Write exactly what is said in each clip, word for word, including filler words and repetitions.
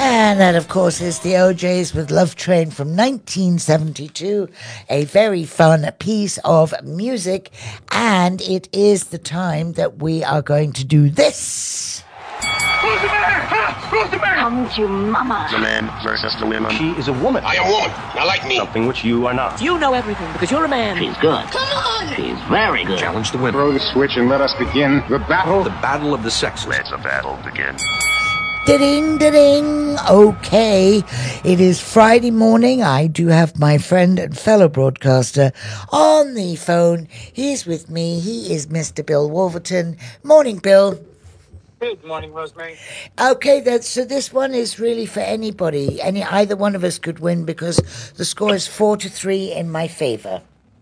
And that, of course, is the O Js with Love Train from nineteen seventy-two. A very fun piece of music. And it is the time that we are going to do this. Who's the man? Huh? Who's the man? Come to mama. The man versus the women. She is a woman. I am a woman. Now like me. Something which you are not. You know everything because you're a man. She's good. Come on. She's very good. Challenge the women. Throw the switch and let us begin the battle. The battle of the sexes. Let the battle begin. Da-ding, da-ding. Okay, it is Friday morning. I do have my friend and fellow broadcaster on the phone. He's with me. He is Mister Bill Wolverton. Morning, Bill. Good morning, Rosemary. Okay, that so this one is really for anybody. Any either one of us could win because the score is four to three in my favor.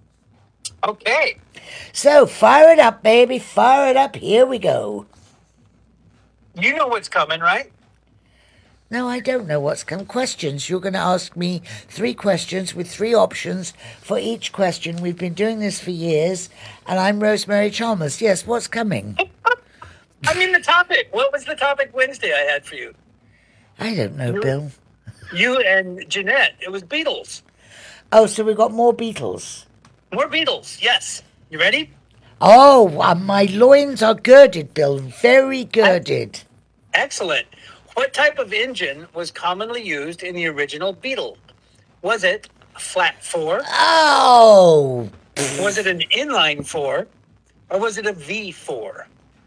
Okay. So fire it up, baby. Fire it up. Here we go. You know what's coming, right? No, I don't know what's come. Questions. You're going to ask me three questions with three options for each question. We've been doing this for years, and I'm Rosemary Chalmers. Yes, what's coming? I mean, the topic. What was the topic Wednesday I had for you? I don't know, You- Bill. You and Jeanette. It was Beatles. Oh, so we got more Beatles. More Beatles, yes. You ready? Oh, uh, my loins are girded, Bill. Very girded. Excellent. What type of engine was commonly used in the original Beetle? Was it a flat four? Oh, Was it an inline four? Or was it a V four?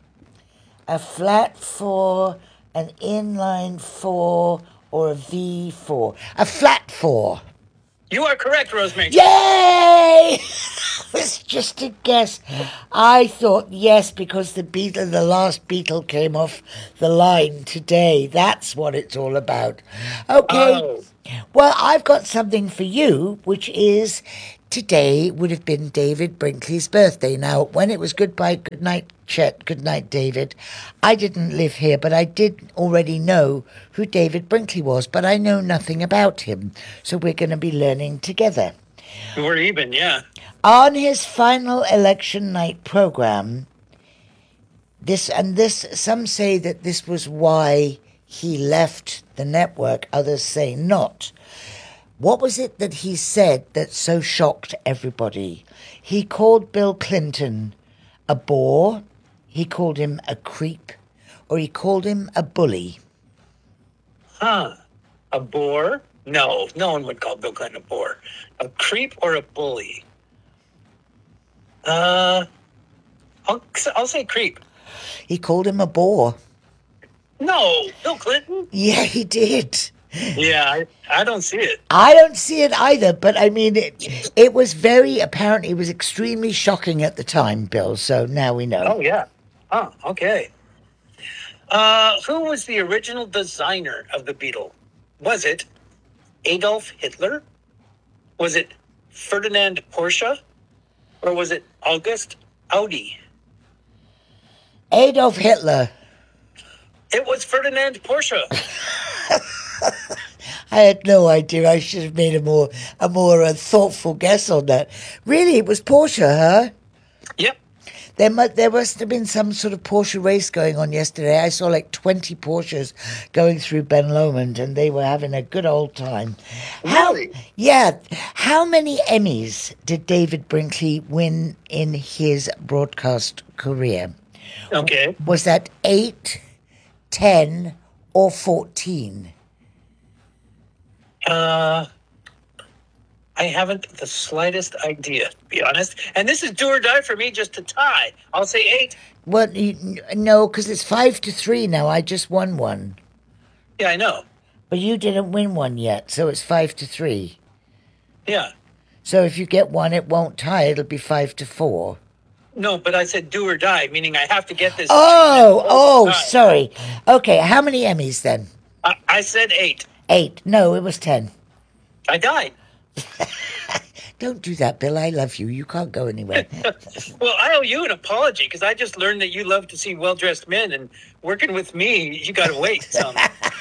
a flat four, an inline four, or a V four. A flat four. You are correct, Rosemary. Yay! It's just a guess. I thought yes because the Beetle, the last Beetle came off the line today. That's what it's all about. Okay. Oh. Well, I've got something for you, which is today would have been David Brinkley's birthday. Now, when it was goodbye, good night, Chet, good night, David, I didn't live here, but I did already know who David Brinkley was, but I know nothing about him. So we're going to be learning together. We're even, yeah. On his final election night program, this and this, some say that this was why he left the network, others say not. What was it that he said that so shocked everybody? He called Bill Clinton a bore, he called him a creep, or he called him a bully. Huh. A bore? No, no one would call Bill Clinton a bore. A creep or a bully? Uh, I'll, I'll say creep. He called him a bore. No, Bill Clinton? Yeah, he did. Yeah, I, I don't see it. I don't see it either, but I mean, it, it was very, apparently, it was extremely shocking at the time, Bill, so now we know. Oh, yeah. Oh, okay. Uh, who was the original designer of the Beetle? Was it Adolf Hitler? Was it Ferdinand Porsche? Or was it August Audi? Adolf Hitler. It was Ferdinand Porsche. I had no idea. I should have made a more a more uh, thoughtful guess on that. Really, it was Porsche, huh? Yep. There must, there must have been some sort of Porsche race going on yesterday. I saw like twenty Porsches going through Ben Lomond, and they were having a good old time. How, Really? Yeah. How many Emmys did David Brinkley win in his broadcast career? Okay. Was that eight, ten, or fourteen? Uh, I haven't the slightest idea, to be honest. And this is do or die for me, just to tie. I'll say eight. Well, you, no, because it's five to three now. I just won one. Yeah, I know. But you didn't win one yet, so it's five to three. Yeah. So if you get one, it won't tie. It'll be five to four. No, but I said do or die, meaning I have to get this. Oh, oh, Die. sorry. Okay, how many Emmys then? I, I said eight. Eight. No, it was ten. I died. Don't do that, Bill. I love you. You can't go anywhere. Well, I owe you an apology because I just learned that you love to see well-dressed men, and working with me, you got to wait some.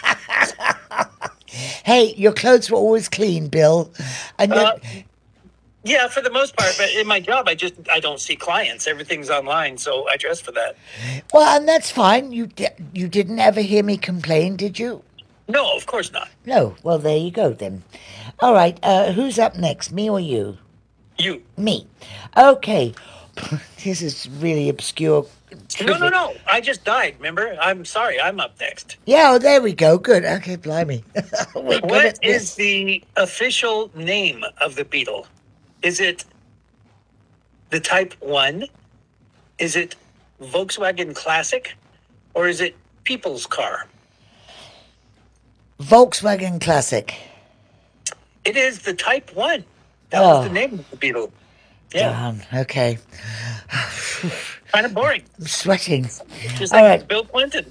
Hey, your clothes were always clean, Bill. And Uh, you- yeah, for the most part, but in my job, I just I don't see clients. Everything's online, so I dress for that. well, and that's fine. You di- you didn't ever hear me complain, did you? No, of course not. No. Well, there you go then. All right. Uh, who's up next, me or you? You. Me. Okay. This is really obscure. No, trivia. no, no. I just died, remember? I'm sorry. I'm up next. Yeah, oh, there we go. Good. Okay, blimey. We're good What at is this. the official name of the Beetle? Is it the Type one? Is it Volkswagen Classic? Or is it People's Car? Volkswagen Classic. It is the Type one. That Oh. was the name of the Beetle. Yeah, Darn. Okay. kind of boring. I'm sweating. Just All like right. Bill Clinton.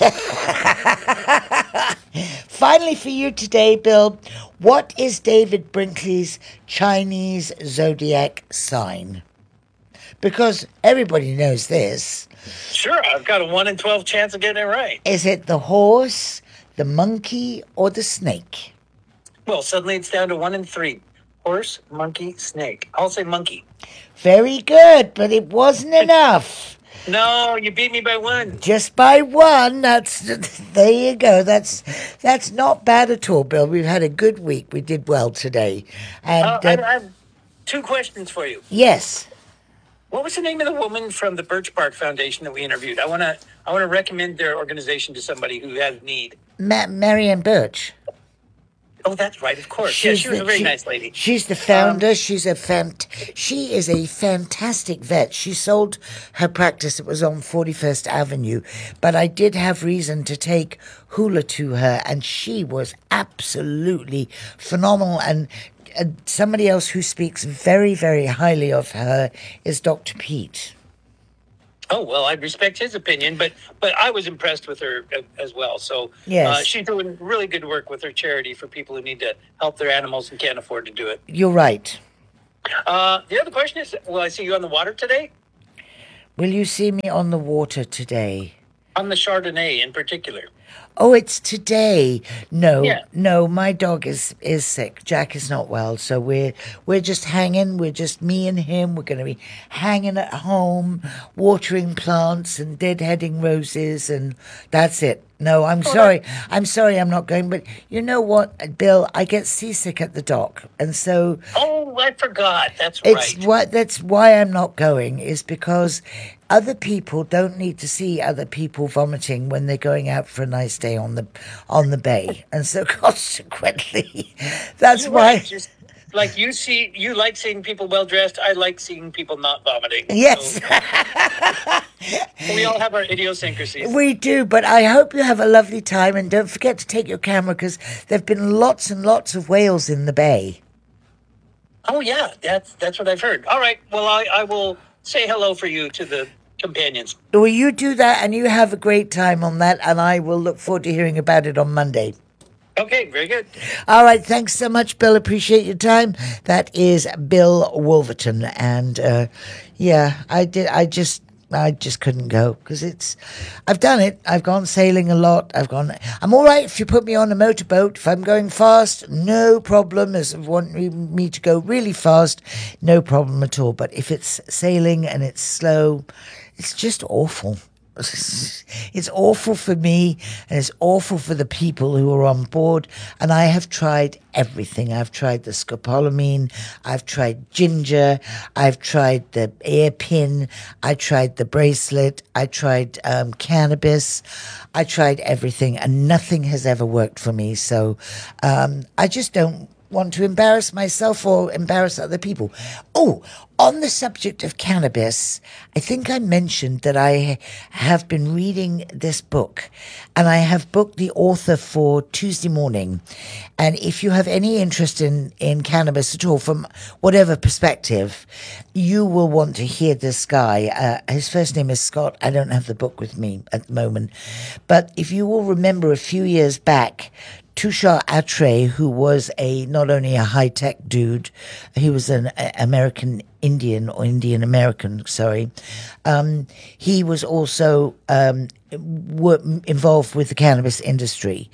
Finally, for you today, Bill, what is David Brinkley's Chinese zodiac sign? Because everybody knows this. Sure, I've got a one in twelve chance of getting it right. Is it the horse, the monkey, or the snake? Well, suddenly it's down to one in three. Horse, monkey, snake. I'll say monkey. Very good, but it wasn't enough. No, you beat me by one. Just by one. That's there you go. That's that's not bad at all, Bill. We've had a good week. We did well today. And Uh, I, uh, I have two questions for you. yes, What was the name of the woman from the Birch Bark Foundation that we interviewed? I want to I want to recommend their organization to somebody who has need. Ma- Marianne Birch. Oh, that's right, of course. Yeah, she was a the- very she- nice lady. She's the founder. she's a fant- She is a fantastic vet. She sold her practice. It was on forty-first Avenue, but I did have reason to take Hula to her, and she was absolutely phenomenal. And uh, somebody else who speaks very, very highly of her is Doctor Pete. Oh, well, I respect his opinion, but but I was impressed with her uh, as well. So Yes. uh, she's doing really good work with her charity for people who need to help their animals and can't afford to do it. You're right. Uh, the other question is, will I see you on the water today? Will you see me on the water today? On the Chardonnay in particular. Oh, it's today. No, Yeah. no, my dog is is sick. Jack is not well, so we're we're just hanging. We're just me and him. We're going to be hanging at home, watering plants and deadheading roses, and that's it. No, I'm sorry. I'm sorry I'm not going, but you know what, Bill? I get seasick at the dock, and so Oh, I forgot. That's it's right. what that's why I'm not going, is because other people don't need to see other people vomiting when they're going out for a nice day on the on the bay, and so consequently, that's You're why. right. Just like you see, you like seeing people well dressed. I like seeing people not vomiting. Yes, So we all have our idiosyncrasies. we do. But I hope you have a lovely time, and don't forget to take your camera because there've been lots and lots of whales in the bay. Oh yeah, that's that's what I've heard. All right. Well, I, I will say hello for you to the companions. Well, you do that, and you have a great time on that, and I will look forward to hearing about it on Monday. Okay, very good. All right, thanks so much, Bill. Appreciate your time. That is Bill Wolverton, and uh, yeah, I did. I just, I just couldn't go because it's. I've done it. I've gone sailing a lot. I've gone. I'm all right if you put me on a motorboat. If I'm going fast, no problem. As if you want me me to go really fast, no problem at all. But if it's sailing and it's slow, it's just awful. It's awful for me, and it's awful for the people who are on board. And I have tried everything. I've tried the scopolamine, I've tried ginger, I've tried the ear pin, I tried the bracelet, I tried um, cannabis, I tried everything, and nothing has ever worked for me. So um, I just don't want to embarrass myself or embarrass other people. Oh, on the subject of cannabis, I think I mentioned that I have been reading this book, and I have booked the author for Tuesday morning. And if you have any interest in, in cannabis at all, from whatever perspective, you will want to hear this guy. Uh, his first name is Scott. I don't have the book with me at the moment. But if you will remember a few years back, Tushar Atre, who was a not only a high-tech dude, he was an a- American Indian or Indian American, sorry. Um, he was also um, were involved with the cannabis industry.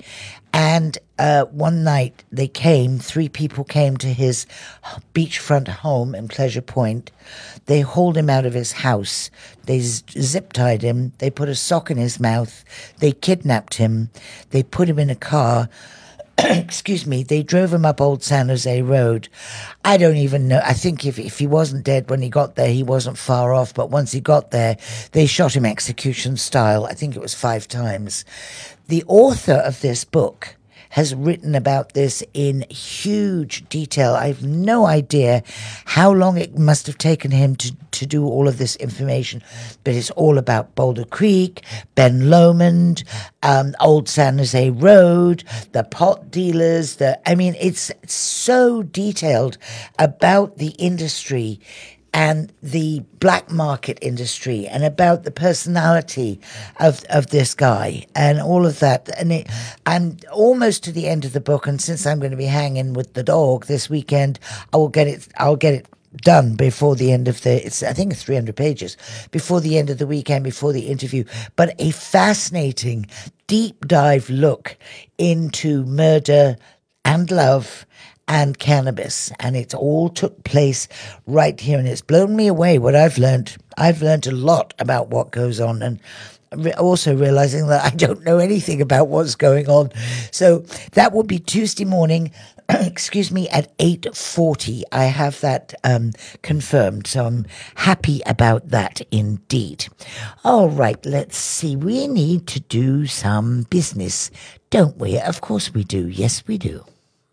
And uh, one night they came, three people came to his beachfront home in Pleasure Point. They hauled him out of his house. They z- zip-tied him. They put a sock in his mouth. They kidnapped him. They put him in a car. Excuse me, they drove him up Old San Jose Road. I don't even know. I think if, if he wasn't dead when he got there, he wasn't far off. But once he got there, they shot him execution style. I think it was five times. The author of this book has written about this in huge detail. I have no idea how long it must have taken him to, to do all of this information, but it's all about Boulder Creek, Ben Lomond, um, Old San Jose Road, the pot dealers. The I mean, it's so detailed about the industry and the black market industry and about the personality of of this guy and all of that. And it, I'm almost to the end of the book, and since I'm going to be hanging with the dog this weekend, I will get it I'll get it done before the end of the it's I think it's three hundred pages before the end of the weekend, before the interview. But a fascinating deep dive look into murder and love and cannabis, and it all took place right here, and it's blown me away what I've learned. I've learned a lot about what goes on, and re- also realizing that I don't know anything about what's going on. So that will be Tuesday morning, excuse me, at eight forty. I have that um, confirmed, so I'm happy about that indeed. All right, let's see. We need to do some business, don't we? Of course we do. Yes, we do.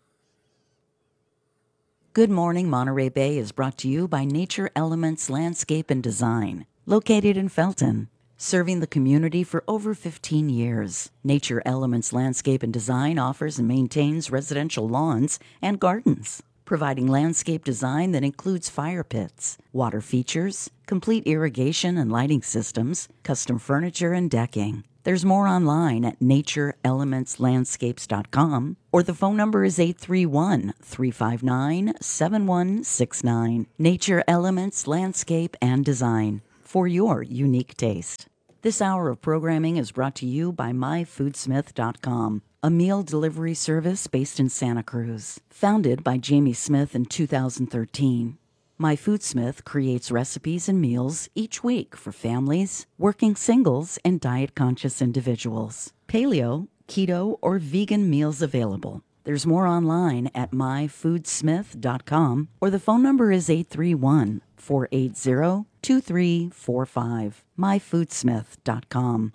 Good Morning Monterey Bay is brought to you by Nature Elements Landscape and Design, located in Felton, serving the community for over fifteen years. Nature Elements Landscape and Design offers and maintains residential lawns and gardens, providing landscape design that includes fire pits, water features, complete irrigation and lighting systems, custom furniture and decking. There's more online at nature elements landscapes dot com, or the phone number is eight three one, three five nine, seven one six nine. Nature Elements Landscape and Design, for your unique taste. This hour of programming is brought to you by my food smith dot com, a meal delivery service based in Santa Cruz. Founded by Jamie Smith in two thousand thirteen. MyFoodsmith creates recipes and meals each week for families, working singles, and diet-conscious individuals. Paleo, keto, or vegan meals available. There's more online at my food smith dot com, or the phone number is eight three one, four eight zero, two three four five. my food smith dot com.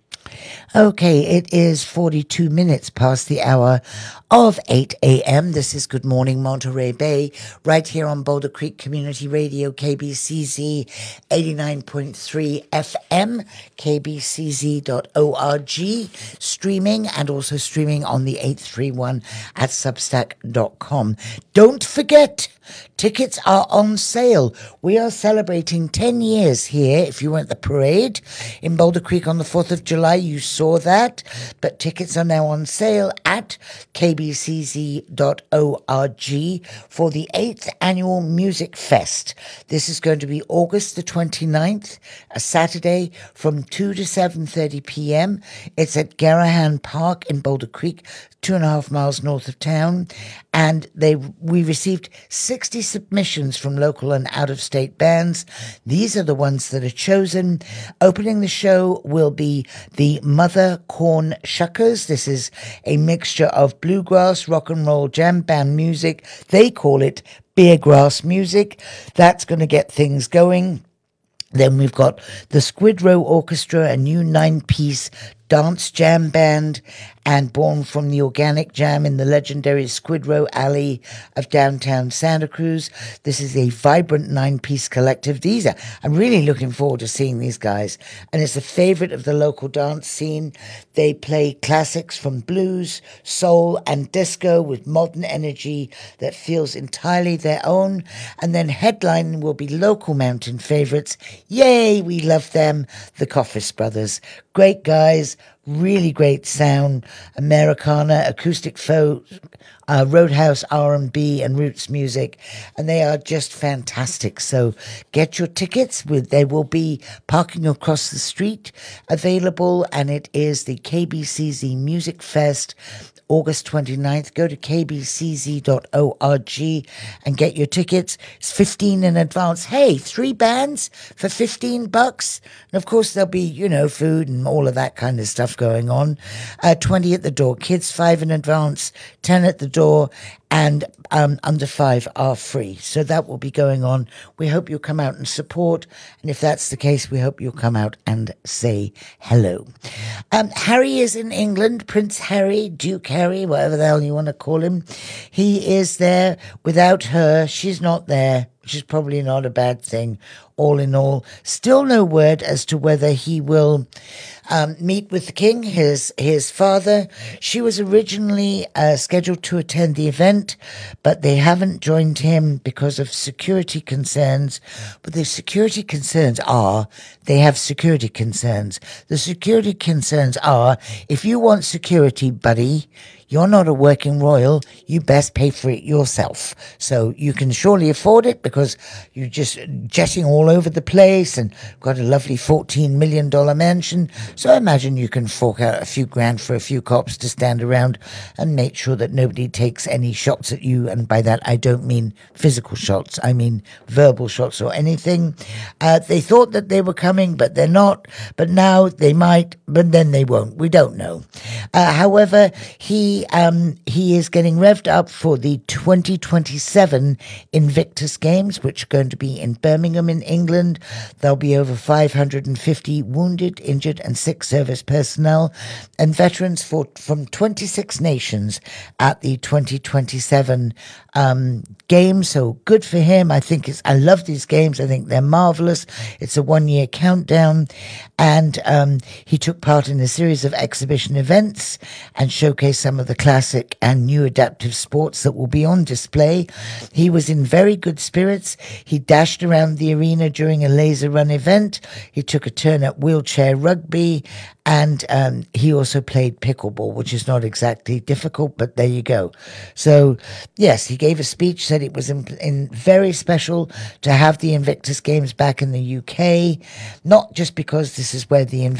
Okay, it is forty-two minutes past the hour of eight a.m. This is Good Morning Monterey Bay, right here on Boulder Creek Community Radio, K B C Z eighty-nine point three F M, k b c z dot org, streaming and also streaming on the eight three one at substack dot com. Don't forget, tickets are on sale. We are celebrating ten years here. If you were at the parade in Boulder Creek on the fourth of July, you saw that. But tickets are now on sale at k b c z dot org for the eighth Annual Music Fest. This is going to be August the twenty-ninth, a Saturday from two to seven thirty p.m. It's at Garahan Park in Boulder Creek, two and a half miles north of town. And they we received sixty submissions from local and out-of-state bands. These are the ones that are chosen. Opening the show will be the Mother Corn Shuckers. This is a mixture of bluegrass, rock and roll, jam band music. They call it beergrass music. That's going to get things going. Then we've got the Squid Row Orchestra, a new nine-piece dance jam band, and born from the organic jam in the legendary Squid Row Alley of downtown Santa Cruz. This is a vibrant nine-piece collective. These are, I'm really looking forward to seeing these guys, and it's a favorite of the local dance scene. They play classics from blues, soul, and disco with modern energy that feels entirely their own. And then headlining will be local mountain favorites. Yay, we love them, the Coffis Brothers. Great guys, really great sound, Americana, acoustic folk, uh, Roadhouse R and B and roots music, and they are just fantastic. So get your tickets. With they will be parking across the street available, and it is the K B C Z Music Fest, August twenty-ninth. Go to k b c z dot org and get your tickets. It's fifteen in advance. Hey, three bands for fifteen bucks. And of course, there'll be, you know, food and all of that kind of stuff going on. Uh, twenty at the door. Kids, five in advance, ten at the door. And um, under five are free. So that will be going on. We hope you'll come out and support. And if that's the case, we hope you'll come out and say hello. Um, Harry is in England. Prince Harry, Duke Harry, whatever the hell you want to call him. He is there without her. She's not there, which is probably not a bad thing. All in all, still no word as to whether he will um, meet with the king, his his father. She was originally uh, scheduled to attend the event, but they haven't joined him because of security concerns. But the security concerns are, they have security concerns. The security concerns are, if you want security, buddy, you're not a working royal, you best pay for it yourself. So you can surely afford it because you're just jetting all over the place and got a lovely fourteen million dollars mansion. So I imagine you can fork out a few grand for a few cops to stand around and make sure that nobody takes any shots at you. And by that, I don't mean physical shots. I mean verbal shots or anything. Uh, they thought that they were coming, but they're not. But now they might, but then they won't. We don't know. Uh, however, he Um, he is getting revved up for the twenty twenty-seven Invictus Games, which are going to be in Birmingham in England. There'll be over five hundred fifty wounded, injured and sick service personnel and veterans for, from twenty-six nations at the twenty twenty-seven um, games. So good for him. I think it's, I love these games. I think they're marvelous. It's a one year countdown. And um, he took part in a series of exhibition events and showcased some of the classic and new adaptive sports that will be on display. He was in very good spirits. He dashed around the arena during a laser run event. He took a turn at wheelchair rugby, and um, he also played pickleball, which is not exactly difficult, but there you go. So, yes, he gave a speech, said it was in, in very special to have the Invictus Games back in the U K, not just because this is where the Invictus